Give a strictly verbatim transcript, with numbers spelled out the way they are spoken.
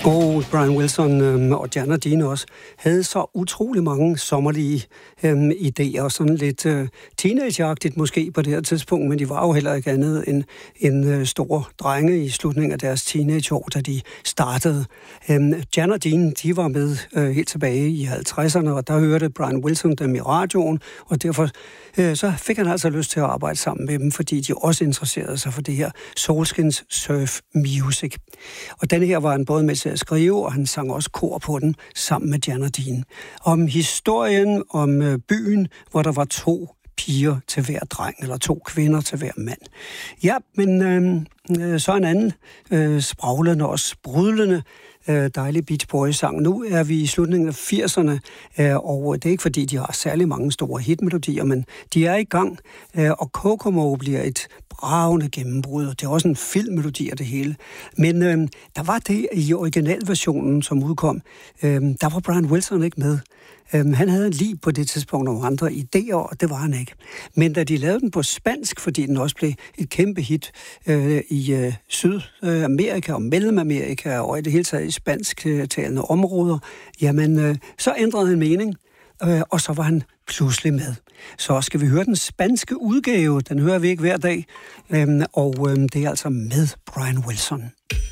Og Brian Wilson øhm, og Jan og Dean også havde så utrolig mange sommerlige øhm, idéer, sådan lidt øh, teenageagtigt måske på det her tidspunkt, men de var jo heller ikke andet end en øh, store drenge i slutningen af deres teenageår, da de startede. Øhm, Jan og Dean, de var med øh, helt tilbage i halvtredserne, og der hørte Brian Wilson dem i radioen, og derfor øh, så fik han altså lyst til at arbejde sammen med dem, fordi de også interesserede sig for det her Soulskins surf music. Og denne her var han både med til at skrive, og han sang også kor på den sammen med Jan og Dean. Om historien om øh, byen, hvor der var to piger til hver dreng, eller to kvinder til hver mand. Ja, men øh, så en anden øh, spraglende og sprudlende øh, dejlig Beach Boys-sang. Nu er vi i slutningen af firserne, øh, og det er ikke fordi, de har særlig mange store hitmelodier, men de er i gang, øh, og Kokomo bliver et bravende gennembrud, og det er også en filmmelodi af det hele. Men øh, der var det i originalversionen, som udkom, øh, der var Brian Wilson ikke med. Um, han havde lige på det tidspunkt nogle andre idéer, og det var han ikke. Men da de lavede den på spansk, fordi den også blev et kæmpe hit øh, i øh, Sydamerika og Mellemamerika, og i det hele taget i spansktalende områder, jamen, øh, så ændrede han mening, øh, og så var han pludselig med. Så skal vi høre den spanske udgave, den hører vi ikke hver dag, øh, og øh, det er altså med Brian Wilson.